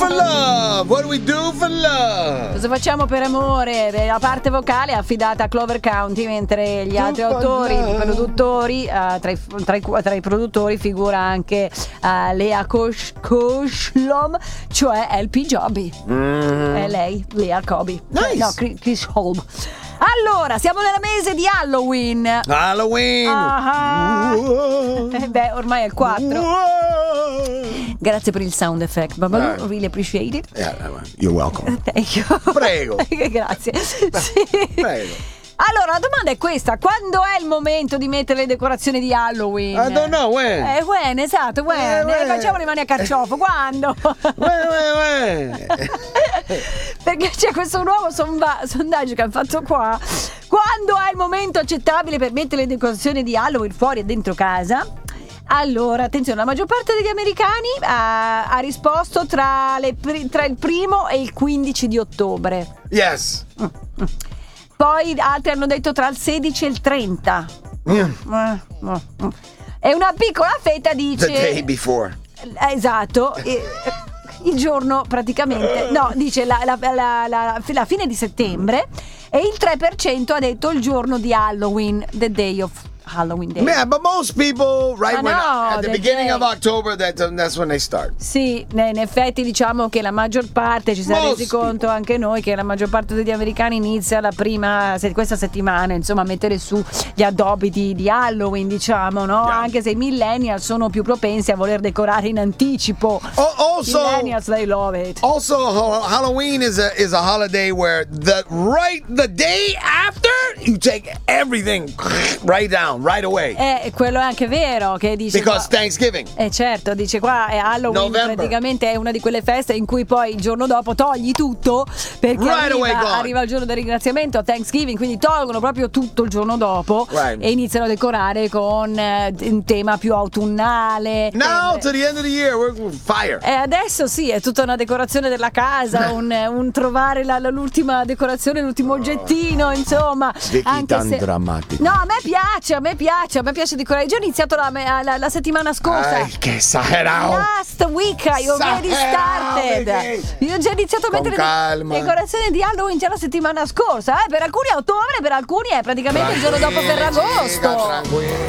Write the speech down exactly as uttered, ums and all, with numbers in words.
for love? What do we do for love? Cosa facciamo per amore? La parte vocale è affidata a Clover County, mentre gli altri autori, produttori, uh, tra, i, tra, i, tra i produttori figura anche uh, Lea Kosh, Koshlom, cioè L P Joby. Mm. È lei, Lea Kobe. Nice. No, Chris Holm. Allora, siamo nel mese di Halloween. Halloween. Uh-huh. Eh beh, ormai è il quattro. Whoa. Grazie per il sound effect, Babalu, Uh, really appreciate it. Yeah, you're welcome. Thank you. Prego. Grazie. Sì. Prego. Allora, la domanda è questa: quando è il momento di mettere le decorazioni di Halloween? I don't know when. Eh, when, esatto, when. Eh, when. Facciamo le mani a carciofo, quando? When, when, when. Perché c'è questo nuovo sonda- sondaggio che hanno fatto qua. Quando è il momento accettabile per mettere le decorazioni di Halloween fuori e dentro casa? Allora, attenzione, la maggior parte degli americani ha, ha risposto tra, le, tra il primo e il quindici di ottobre. Yes. Mm, mm. Poi altri hanno detto tra il sedici e il trenta. Mm. Mm, mm, mm. E una piccola fetta dice... The day before. Esatto. E, il giorno praticamente... No, dice la, la, la, la, la fine di settembre. E il tre per cento ha detto il giorno di Halloween, the day of Halloween day. Yeah, but most people, right I when know, at the the beginning day. of October, that, that's when they start. Sì, in effetti diciamo che la maggior parte, ci siamo Most resi conto anche noi che la maggior parte degli americani inizia la prima, se, questa settimana, insomma, a mettere su gli addobbi di, di Halloween, diciamo, no? Yeah. Anche se i millennials sono più propensi a voler decorare in anticipo. Oh, also, Millennials, they love it. Also, ha- Halloween is a is a holiday where the right the day after you take everything right down right away. Eh, quello è anche vero che dice. Because qua, Thanksgiving. eh certo, dice qua è Halloween, November. praticamente è una di quelle feste in cui poi il giorno dopo togli tutto perché Right away arriva, gone. arriva il giorno del ringraziamento, Thanksgiving, quindi tolgono proprio tutto il giorno dopo. Right. E iniziano a decorare con eh, un tema più autunnale. Now Eh, to the end of the year, we're we're fire. E adesso sì, è tutta una decorazione della casa, un, un trovare la, la- l'ultima decorazione, l'ultimo oggettino, insomma. Vicky Anche tan se... drammatico. No, a me piace, a me piace, a me piace decorare. Già ho iniziato la, la- la settimana scorsa. Ay, che esagerado. Last week I already Esagerado, started. Vicky. Io ho già iniziato a Con mettere calma. le decorazioni di Halloween già la settimana scorsa. Eh? Per alcuni a ottobre, per alcuni è praticamente il giorno dopo Tranquilla, Ferragosto. chica, tranquilla.